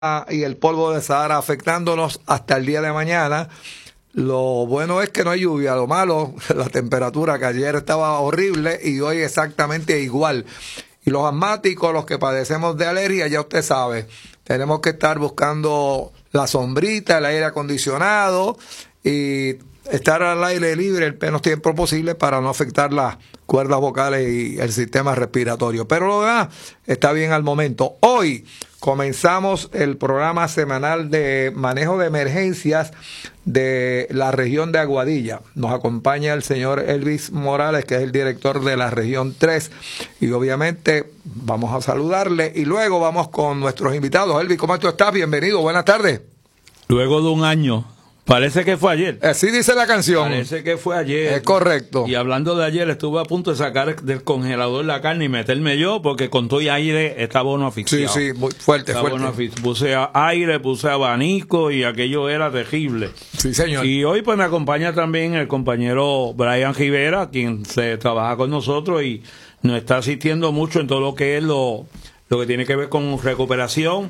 y el polvo de Sahara afectándonos hasta el día de mañana. Lo bueno es que no hay lluvia, lo malo, la temperatura que ayer estaba horrible y hoy exactamente igual. Y los asmáticos, los que padecemos de alergia, ya usted sabe, tenemos que estar buscando la sombrita, el aire acondicionado y estar al aire libre el menos tiempo posible para no afectar las cuerdas vocales y el sistema respiratorio. Pero lo demás está bien al momento. Hoy comenzamos el programa semanal de manejo de emergencias de la región de Aguadilla. Nos acompaña el señor Elvis Morales, que es el director de la región 3, y obviamente vamos a saludarle y luego vamos con nuestros invitados. Elvis, ¿cómo tú estás? Bienvenido, buenas tardes. Luego de un año. Parece que fue ayer. Así dice la canción. Parece que fue ayer. Es correcto. Y hablando de ayer, estuve a punto de sacar del congelador la carne y meterme yo, porque con todo y aire estaba uno asfixiado. Sí, muy fuerte, estaba fuerte. Puse aire, puse abanico y aquello era terrible. Sí, señor. Y hoy pues me acompaña también el compañero Brian Rivera, quien se trabaja con nosotros y nos está asistiendo mucho en todo lo que es lo que tiene que ver con recuperación.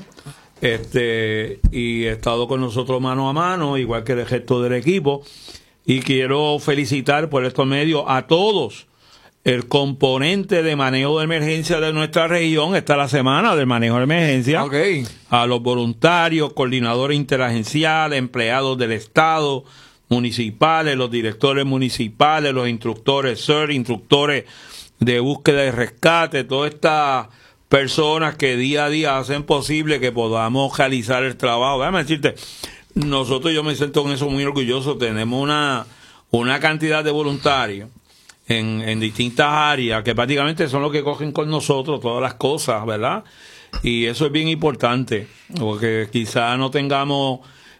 Y he estado con nosotros mano a mano, igual que el resto del equipo, y quiero felicitar por estos medios a todos el componente de manejo de emergencia de nuestra región. Está la semana del manejo de emergencia. Okay. A los voluntarios, coordinadores interagenciales, empleados del Estado, municipales, los directores municipales, los instructores instructores de búsqueda y rescate, toda esta personas que día a día hacen posible que podamos realizar el trabajo. Déjame decirte, yo me siento con eso muy orgulloso. Tenemos una cantidad de voluntarios en distintas áreas que prácticamente son los que cogen con nosotros todas las cosas, ¿verdad? Y eso es bien importante, porque quizá no tengamos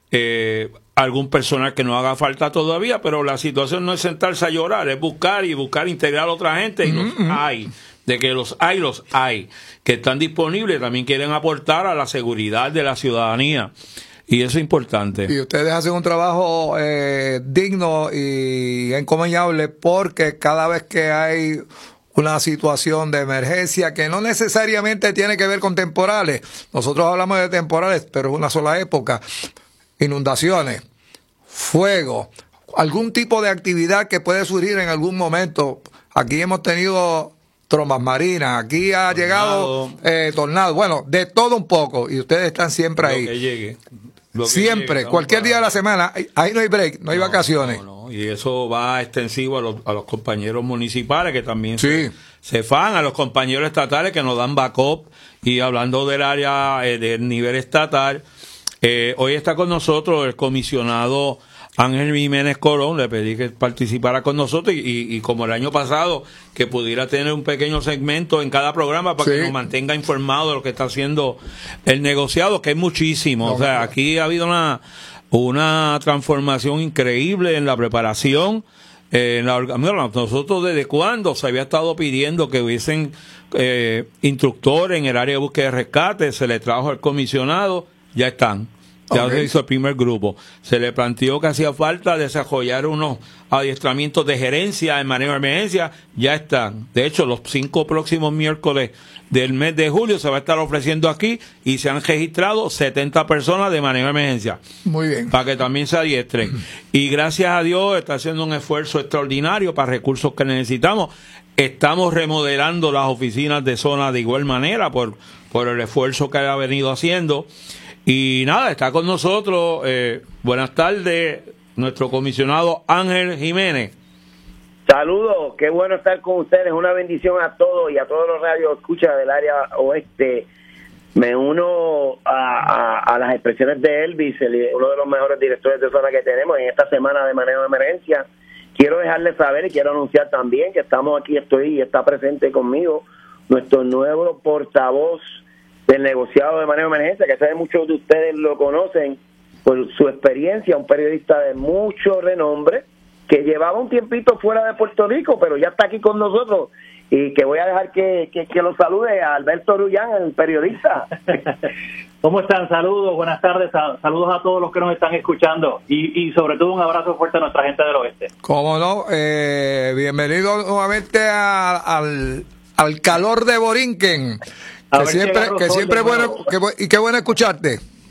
algún personal que nos haga falta todavía, pero la situación no es sentarse a llorar, es buscar integrar a otra gente, y los hay. De que los hay, que están disponibles, también quieren aportar a la seguridad de la ciudadanía. Y eso es importante. Y ustedes hacen un trabajo digno y encomiable, porque cada vez que hay una situación de emergencia que no necesariamente tiene que ver con temporales, nosotros hablamos de temporales, pero es una sola época, inundaciones, fuego, algún tipo de actividad que puede surgir en algún momento. Aquí hemos tenido trombas marinas, aquí ha llegado tornado, bueno, de todo un poco, y ustedes están siempre ahí. Que llegue. Siempre, cualquier día de la semana, ahí no hay break, no hay vacaciones. No. Y eso va extensivo a los compañeros municipales que también se fan, a los compañeros estatales que nos dan backup. Y hablando del área del nivel estatal, hoy está con nosotros el comisionado Ángel Jiménez Colón. Le pedí que participara con nosotros y como el año pasado, que pudiera tener un pequeño segmento en cada programa para que nos mantenga informado de lo que está haciendo el negociado, que es muchísimo. O sea, aquí ha habido una transformación increíble en la preparación. Nosotros desde cuando se había estado pidiendo que hubiesen instructores en el área de búsqueda y rescate, se le trajo al comisionado, ya están. Ya se hizo el primer grupo. Se le planteó que hacía falta desarrollar unos adiestramientos de gerencia en manejo de emergencia. Ya están. De hecho, los 5 próximos miércoles del mes de julio se va a estar ofreciendo aquí y se han registrado 70 personas de manejo de emergencia. Muy bien. Para que también se adiestren. Y gracias a Dios está haciendo un esfuerzo extraordinario para recursos que necesitamos. Estamos remodelando las oficinas de zona de igual manera por el esfuerzo que ha venido haciendo. Y nada, está con nosotros, buenas tardes, nuestro comisionado Ángel Jiménez. Saludos, qué bueno estar con ustedes, una bendición a todos y a todos los radioescuchas del área oeste. Me uno a las expresiones de Elvis, uno de los mejores directores de zona que tenemos en esta semana de manejo de emergencia. Quiero dejarles saber y quiero anunciar también que estamos aquí, está presente conmigo nuestro nuevo portavoz del negociado de manejo de emergencia, que sé que muchos de ustedes lo conocen por su experiencia, un periodista de mucho renombre, que llevaba un tiempito fuera de Puerto Rico, pero ya está aquí con nosotros, y que voy a dejar que lo salude a Alberto Rullán, el periodista. ¿Cómo están? Saludos, buenas tardes, saludos a todos los que nos están escuchando, y sobre todo un abrazo fuerte a nuestra gente del oeste. Cómo no, bienvenido nuevamente al calor de Borinquen. Que siempre es bueno, y qué bueno escucharte.